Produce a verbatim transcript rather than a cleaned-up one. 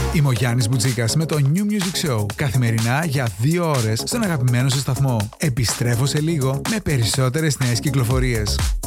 Είμαι ο Γιάννης Μπουτζίκας με το New Music Show. Καθημερινά για δύο ώρες στον αγαπημένο σου σταθμό. Επιστρέφω σε λίγο με περισσότερες νέες κυκλοφορίες.